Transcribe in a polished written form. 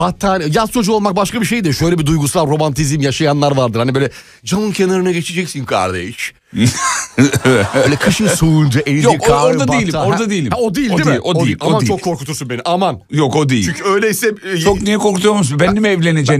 Battaniye. Yaz çocuğu olmak başka bir şey de şöyle bir duygusal romantizm yaşayanlar vardır. Hani böyle camın kenarına geçeceksin kardeş. Öyle kışın soğuyunca elinde Yok kar, orada değilim, orada değilim. O değil değil mi? O değil. Aman çok korkutursun beni, aman. Yok o değil. Çünkü öyleyse... Çok niye korkutuyor musun? Ben de mi evleneceksin?